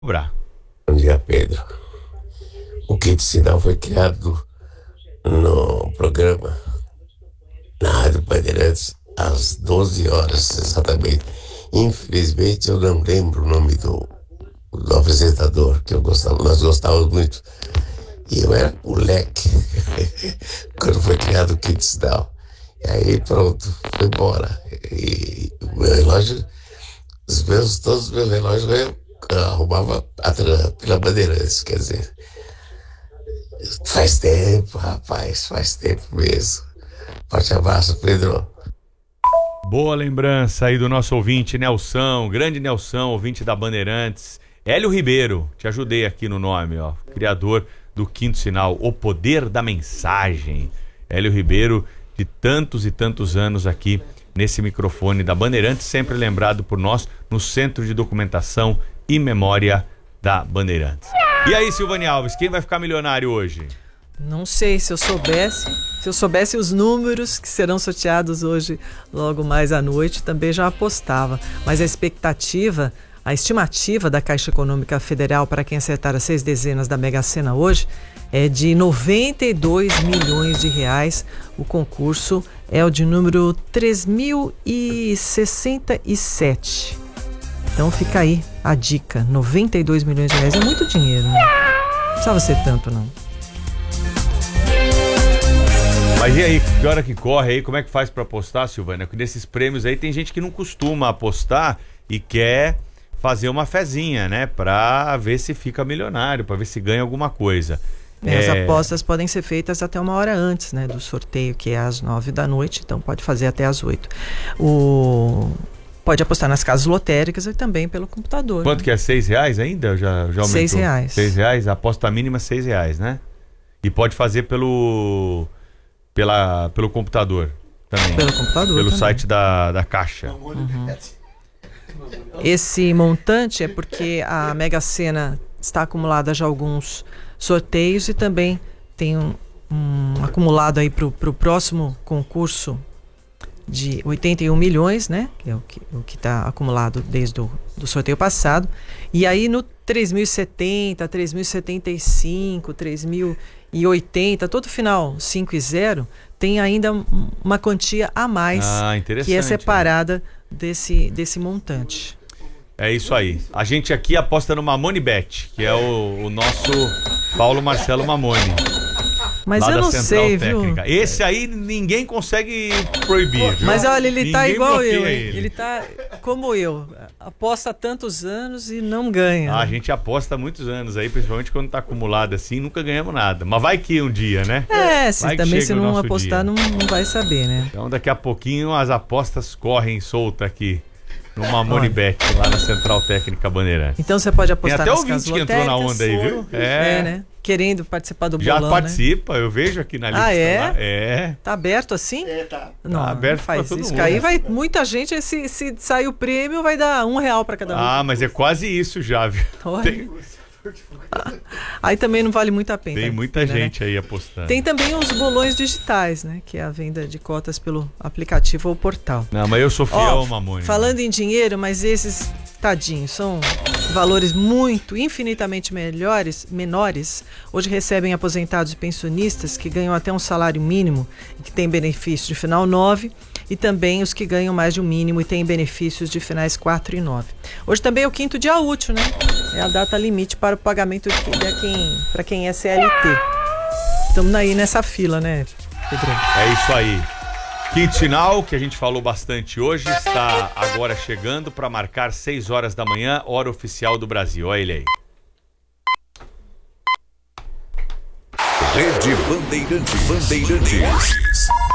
Cobrar. Bom dia, Pedro. O Quinto Sinal foi criado no programa na Rádio Bandeirantes às 12 horas, exatamente. Infelizmente, eu não lembro o nome do apresentador, que nós gostávamos muito. E eu era moleque quando foi criado o Quinto Sinal. E aí, pronto, foi embora. E o meu relógio, todos os meus relógios eu arrumava pela Bandeirantes, quer dizer. Faz tempo, rapaz, faz tempo mesmo. Forte abraço, Pedro. Boa lembrança aí do nosso ouvinte Nelson, grande Nelson, ouvinte da Bandeirantes. Hélio Ribeiro, te ajudei aqui no nome, ó, criador do Quinto Sinal, O Poder da Mensagem. Hélio Ribeiro, de tantos e tantos anos aqui nesse microfone da Bandeirantes, sempre lembrado por nós no Centro de Documentação e Memória da Bandeirantes. E aí, Silvane Alves, quem vai ficar milionário hoje? Não sei, se eu soubesse os números que serão sorteados hoje, logo mais à noite, também já apostava. Mas a estimativa da Caixa Econômica Federal para quem acertar as 6 dezenas da Mega Sena hoje é de 92 milhões de reais. O concurso é o de número 3067. Então fica aí a dica, 92 milhões de reais é muito dinheiro, né? Não precisava ser tanto, não. Mas e aí, que hora que corre aí, como é que faz pra apostar, Silvana? Porque nesses prêmios aí tem gente que não costuma apostar e quer fazer uma fezinha, né? Pra ver se fica milionário, pra ver se ganha alguma coisa. As apostas podem ser feitas até uma hora antes, né, do sorteio, que é às 9 da noite, então pode fazer até às 8. Pode apostar nas casas lotéricas e também pelo computador. Quanto né? que é? R$6 ainda? Já aumentou? R$6. R$6, a aposta mínima R$6, né? E pode fazer pelo computador também. Pelo computador Pelo também. site da Caixa. Uhum. Esse montante é porque a Mega Sena está acumulada já alguns sorteios e também tem um acumulado aí para o próximo concurso de 81 milhões, né? Que é o que está acumulado desde do sorteio passado. E aí no 3.070, 3.075, 3.080, todo final 5 e 0, tem ainda uma quantia a mais que é separada desse montante. É isso aí. A gente aqui aposta no Mamonibet, que é o nosso Paulo Marcelo Mamoni. Mas eu não sei, técnica. Viu? Esse aí ninguém consegue proibir, viu? Mas olha, ele tá igual eu. Ele. Ele tá como eu. Aposta há tantos anos e não ganha. A gente aposta há muitos anos aí, principalmente quando tá acumulado assim, nunca ganhamos nada. Mas vai que um dia, né? Se não apostar, não vai saber, né? Então daqui a pouquinho as apostas correm solta aqui no Mamonibet, lá na Central Técnica Bandeirantes. Então você pode apostar nas casas lotéricas. Tem até ouvinte que entrou na onda aí, viu? Né? Querendo participar do bolão, já participa, né? Eu vejo aqui na lista. Ah, é? Lá. É. Tá aberto assim? Tá. Não, aberto não faz pra todo isso. mundo. Aí vai muita gente, se sair o prêmio, vai dar R$1 para cada um. Ah, mas é quase isso já, viu? Aí também não vale muito a pena. Tem muita gente aí apostando. Tem também os bolões digitais, né? Que é a venda de cotas pelo aplicativo ou portal. Não, mas eu sou fiel ao Mamone. Falando em dinheiro, mas esses, tadinhos, são valores infinitamente menores. Hoje recebem aposentados e pensionistas que ganham até um salário mínimo e que têm benefício de final 9, e também os que ganham mais de um mínimo e têm benefícios de finais 4 e 9. Hoje também é o 5º dia útil, né? É a data limite para o pagamento para quem é CLT. Estamos aí nessa fila, né, Pedro? É isso aí. Quinto Sinal, que a gente falou bastante hoje, está agora chegando para marcar 6 horas da manhã, hora oficial do Brasil. Olha ele aí. Rede Bandeirantes.